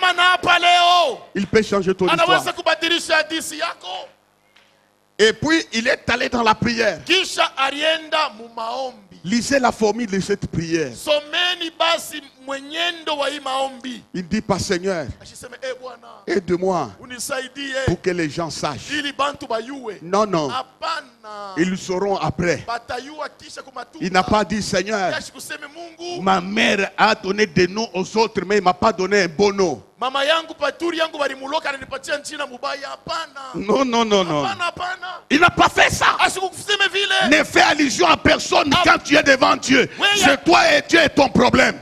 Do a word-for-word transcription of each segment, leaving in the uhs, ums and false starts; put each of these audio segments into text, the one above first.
Il peut changer ton histoire. Et puis il est allé dans la prière. Lisez la formule de cette prière. Il dit pas Seigneur, aide-moi pour que les gens sachent. Non, non. Ils le sauront après. Il n'a pas dit Seigneur, ma mère a donné des noms aux autres, mais il ne m'a pas donné un bon nom. Non, non, non, non. Il n'a pas fait ça. Ne fais allusion à personne quand tu es devant Dieu. C'est toi et Dieu est ton problème.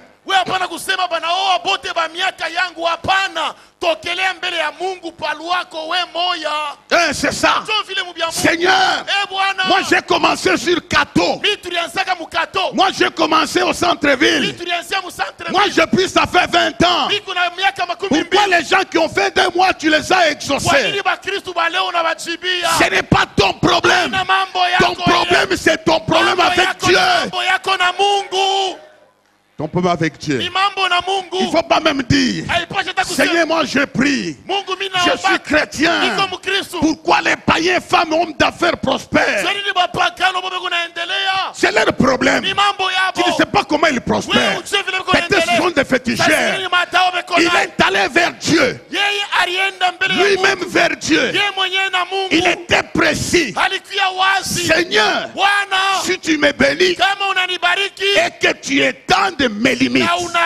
Eh, c'est ça. Seigneur, moi j'ai commencé sur Kato. Moi j'ai commencé au centre-ville. Moi je prie, ça fait vingt ans. Pourquoi les gens qui ont fait deux mois, tu les as exaucés? Ce n'est pas ton problème. Ton problème, c'est ton problème avec Dieu. Ton problème avec Dieu. Il ne faut pas même dire Seigneur, moi je prie. Je suis chrétien. Pourquoi les païens, femmes, hommes d'affaires prospèrent? C'est leur problème. Tu ne sais pas comment ils prospèrent. Peut-être ce sont des féticheurs. Il est allé vers Dieu. Lui-même vers Dieu. Il était précis. Seigneur, si tu me bénis et que tu étends de mes limites,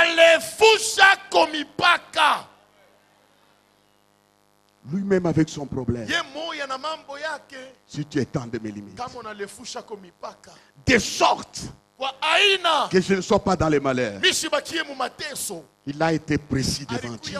lui-même avec son problème, si tu étends de mes limites, de sorte que je ne sois pas dans les malheurs. Il a été précis devant Dieu.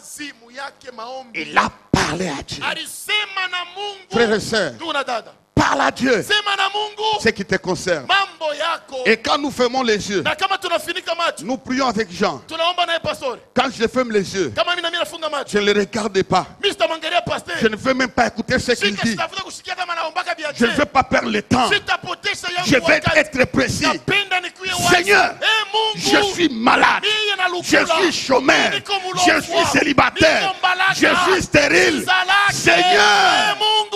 Il a parlé à Dieu. Frères et sœurs, parle à Dieu ce qui te concerne. Et quand nous fermons les yeux, nous prions avec Jean. Quand je ferme les yeux, je ne les regarde pas. Je ne veux même pas écouter ce qu'il dit. Je ne veux pas perdre le temps. Je vais être précis. Seigneur, je suis malade. Je suis chômeur. Je suis célibataire. Je suis stérile. Seigneur,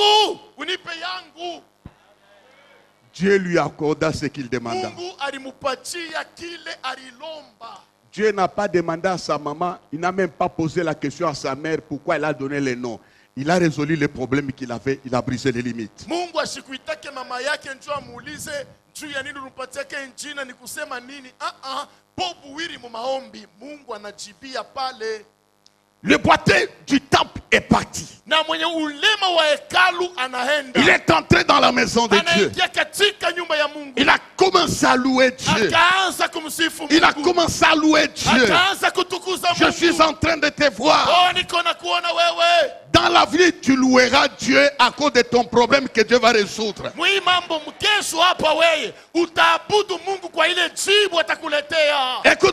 Dieu lui accorda ce qu'il demanda. Dieu n'a pas demandé à sa maman, il n'a même pas posé la question à sa mère pourquoi elle a donné les noms. Il a résolu les problèmes qu'il avait, il a brisé les limites. Le boiteux du temple est parti. Il est entré dans la maison de Dieu. Il a commencé à louer Dieu. Il a commencé à louer Dieu. Je suis en train de te voir. Dans la vie, tu loueras Dieu à cause de ton problème que Dieu va résoudre. Écoute.